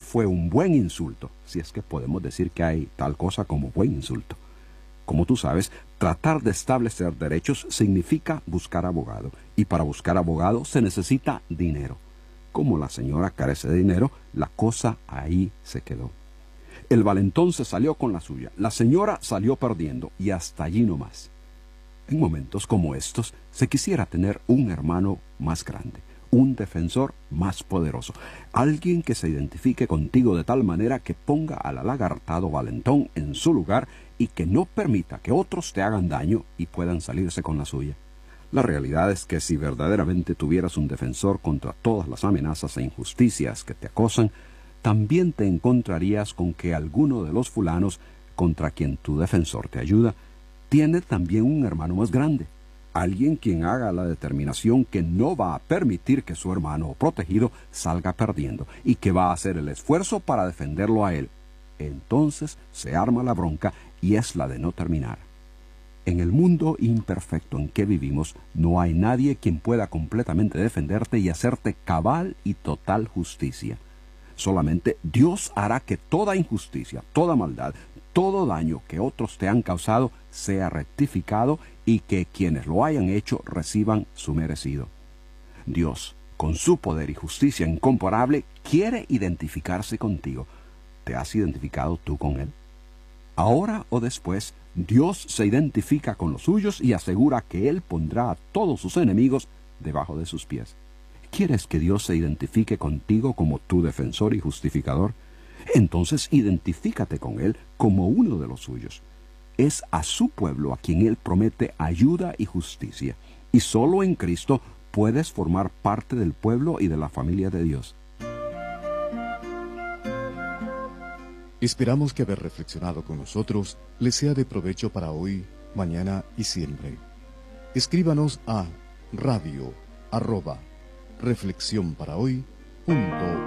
fue un buen insulto, si es que podemos decir que hay tal cosa como buen insulto. Como tú sabes, tratar de establecer derechos significa buscar abogado, y para buscar abogado se necesita dinero. Como la señora carece de dinero, la cosa ahí se quedó. El valentón se salió con la suya, la señora salió perdiendo, y hasta allí no más. En momentos como estos, se quisiera tener un hermano más grande, un defensor más poderoso, alguien que se identifique contigo de tal manera que ponga al alagartado valentón en su lugar y que no permita que otros te hagan daño y puedan salirse con la suya. La realidad es que si verdaderamente tuvieras un defensor contra todas las amenazas e injusticias que te acosan, también te encontrarías con que alguno de los fulanos contra quien tu defensor te ayuda tiene también un hermano más grande, alguien quien haga la determinación que no va a permitir que su hermano protegido salga perdiendo y que va a hacer el esfuerzo para defenderlo a él. Entonces se arma la bronca y es la de no terminar. En el mundo imperfecto en que vivimos, no hay nadie quien pueda completamente defenderte y hacerte cabal y total justicia. Solamente Dios hará que toda injusticia, toda maldad, todo daño que otros te han causado sea rectificado y que quienes lo hayan hecho reciban su merecido. Dios, con su poder y justicia incomparable, quiere identificarse contigo. ¿Te has identificado tú con Él? Ahora o después, Dios se identifica con los suyos y asegura que Él pondrá a todos sus enemigos debajo de sus pies. ¿Quieres que Dios se identifique contigo como tu defensor y justificador? Entonces identifícate con Él como uno de los suyos. Es a su pueblo a quien Él promete ayuda y justicia, y solo en Cristo puedes formar parte del pueblo y de la familia de Dios. Esperamos que haber reflexionado con nosotros les sea de provecho para hoy, mañana y siempre. Escríbanos a radio@reflexionparahoy.org.